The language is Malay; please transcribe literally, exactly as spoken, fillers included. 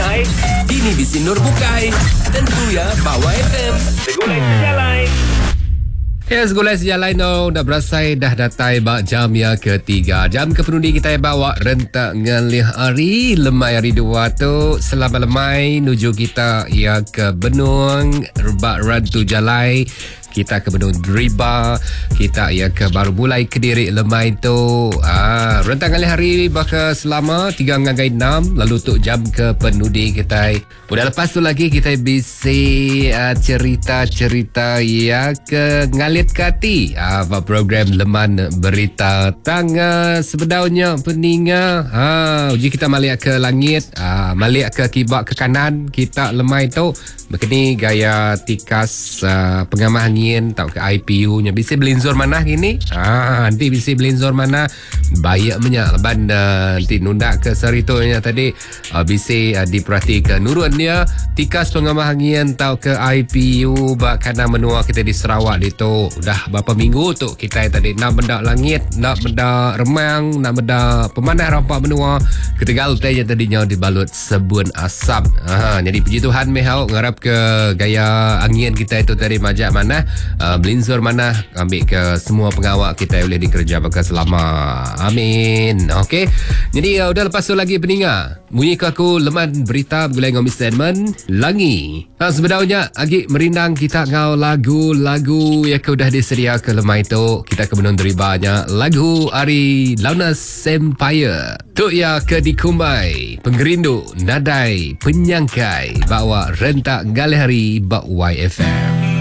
Bersai Dini Bisi Nur Bukai Tentu ya Bawa F M Segulai sejalan. Ya, segulai sejalan no, dah berasai dah datai bak jam yang ketiga. Jam ke penundi kita bawa rentak ngalih hari lemai hari dua tu selama lemai nuju kita ya ke Benung bak rantu jalai. Kita ke Benung Deriba, kita ya ke baru mulai Kediri lemai tu. Ah, rentang kali hari baka selama tiga ngangai enam lalu tu jam ke penudi kita. Udah lepas tu lagi kita bisi uh, cerita-cerita ya ke ngalit kati. Ah, uh, program Leman Berita tangga sebenarnya peninga. Ha, uh, uji kita malik ke langit, ah, uh, malik ke kibak ke kanan kita lemai tu. Begini gaya tikas uh, pengamah angin tau ke I P U nya bisa belinzor mana gini. Ah, nanti bisa belinzor mana bayak menyak leban uh, nanti nunda ke saritonya tadi uh, bisa uh, diperhatikan nurunnya tikas pengamah angin tau ke I P U bak kanan menua kita di Sarawak itu dah berapa minggu tu kita tadi nak benda langit, nak benda remang, nak benda pemanah rampak menua ketegal tanya tadinya dibalut sebun asap. Ah, jadi puji Tuhan mehau ngarap ke gaya angin kita itu dari majak mana uh, belinzor mana ambil ke semua pengawak kita boleh dikerja baka selama amin. Okey, jadi uh, udah lepas tu lagi peninga bunyi ke aku Leman Berita bergulai ngomong statement langi. Ha, sebenarnya agi merindang kita ngau lagu-lagu yang ke udah disedia ke lemai tu kita ke Benung Deribanya lagu Ari Launas Empire tu ya ke dikumbai penggerindu nadai penyangkai bawa rentak gali hari bak Y F M.